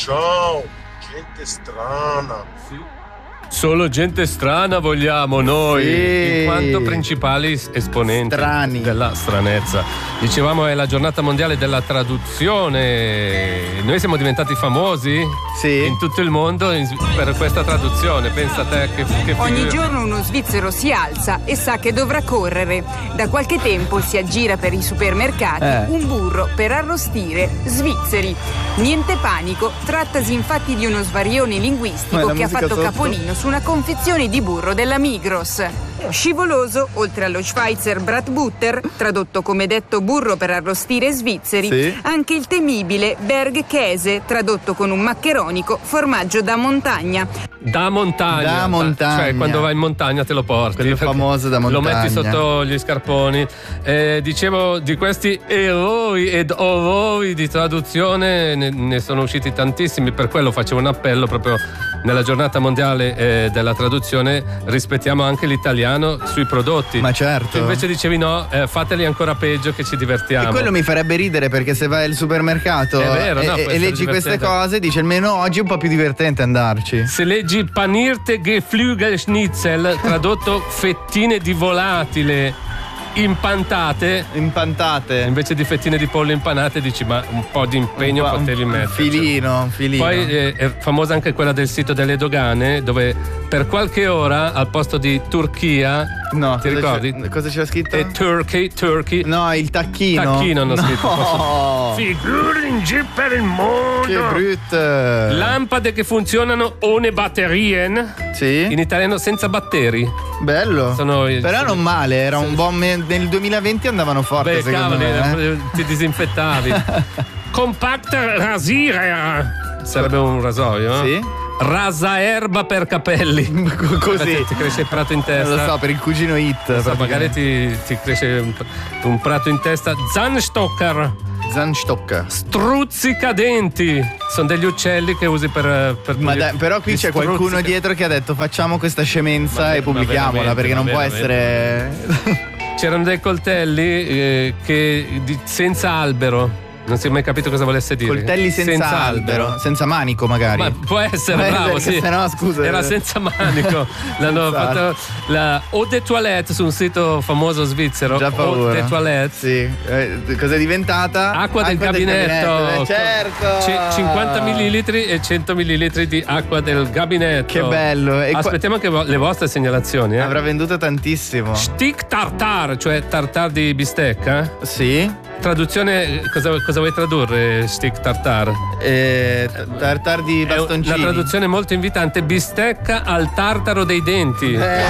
ciao, gente strana. Solo gente strana vogliamo noi, Sì. in quanto principali esponenti Strani. della stranezza. Dicevamo è la giornata mondiale della traduzione. Noi siamo diventati famosi in tutto il mondo per questa traduzione. Pensa a te che Ogni figura. giorno uno svizzero si alza e sa che dovrà correre. Da qualche tempo si aggira per i supermercati un burro per arrostire svizzeri. Niente panico, trattasi infatti di uno svarione linguistico che ha fatto capolino su una confezione di burro della Migros. Scivoloso, oltre allo Schweizer Bratbutter, tradotto come detto burro per arrostire svizzeri, anche il temibile Bergkäse, tradotto con un maccheronico formaggio da montagna. Da montagna. Cioè quando vai in montagna te lo porti. Quello famoso da montagna. Lo metti sotto gli scarponi. Dicevo di questi eroi ed orrori di traduzione ne sono usciti tantissimi, per quello facevo un appello proprio nella giornata mondiale della traduzione, rispettiamo anche l'italiano sui prodotti. Ma certo. Tu invece dicevi no, fateli ancora peggio che ci divertiamo. E quello mi farebbe ridere, perché se vai al supermercato È vero, no, può e leggi essere queste divertente. cose, dici almeno oggi è un po' più divertente andarci. Se leggi Panirte Geflügelschnitzel, tradotto fettine di volatile impantate, invece di fettine di pollo impanate, dici ma un po' di impegno potevi mettere. Un filino. Poi è famosa anche quella del sito delle dogane, dove per qualche ora al posto di Turchia, ti ricordi? Cosa c'era scritto? Turkey. No, il tacchino. Tacchino hanno scritto. No. Figure in giro per il mondo. Che brutto. Lampade che funzionano ohne batterien. Sì. In italiano senza batteri. Bello. Però non male, era un buon nel 2020 andavano forte. Beh, secondo me. ti disinfettavi. Compact Rasierer. Sarebbe un rasoio, no? Sì. Rasaerba per capelli. Così. Ti cresce il prato in testa. Non lo so, per il cugino Hit. Magari ti cresce un prato in testa. Zahnstocker. Struzzicadenti. Sono degli uccelli che usi per però qui c'è qualcuno dietro che ha detto facciamo questa scemenza e pubblichiamola, perché non può essere. C'erano dei coltelli senza albero. Non si è mai capito cosa volesse dire. Coltelli senza albero, senza manico magari. Ma può essere, bravo, sì. Se no, scusa. Era senza manico. L'hanno fatto la Eau de Toilette su un sito famoso svizzero. Già paura. Eau de Toilette. Sì. Cos'è diventata? Acqua del gabinetto. Certo. 50 millilitri e 100 millilitri di acqua del gabinetto. Che bello. Aspettiamo anche le vostre segnalazioni. Avrà venduto tantissimo. Stick tartare, cioè tartare di bistecca. Sì. Traduzione, cosa vuoi tradurre stick tartare? Tartar di bastoncini. È una traduzione molto invitante: bistecca al tartaro dei denti.